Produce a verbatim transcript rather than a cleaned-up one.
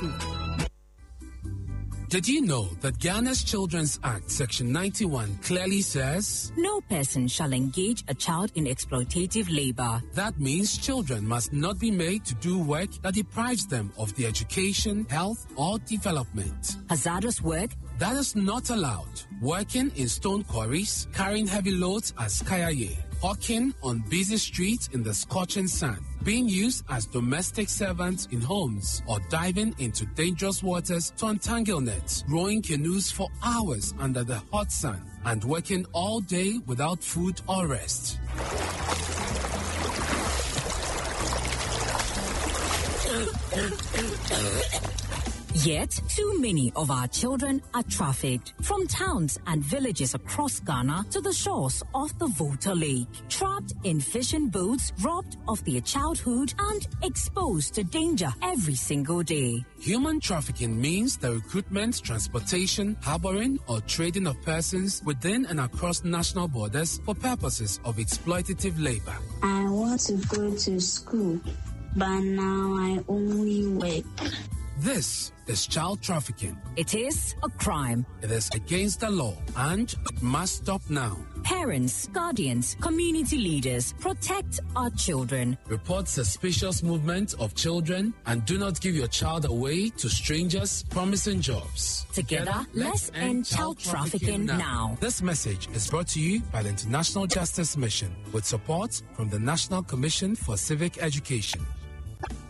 school. Did you know that Ghana's Children's Act, Section ninety-one, clearly says, no person shall engage a child in exploitative labor? That means children must not be made to do work that deprives them of their education, health, or development. Hazardous work? That is not allowed. Working in stone quarries, carrying heavy loads as kayaye, hawking on busy streets in the scorching sun, being used as domestic servants in homes, or diving into dangerous waters to untangle nets, rowing canoes for hours under the hot sun, and working all day without food or rest. Yet, too many of our children are trafficked from towns and villages across Ghana to the shores of the Volta Lake, trapped in fishing boats, robbed of their childhood and exposed to danger every single day. Human trafficking means the recruitment, transportation, harboring, or trading of persons within and across national borders for purposes of exploitative labor. I want to go to school, but now I only work. This is child trafficking. It is a crime. It is against the law and it must stop now. Parents, guardians, community leaders, protect our children. Report suspicious movement of children and do not give your child away to strangers promising jobs. Together, Together let's, let's end child trafficking, trafficking now. now. This message is brought to you by the International Justice Mission with support from the National Commission for Civic Education.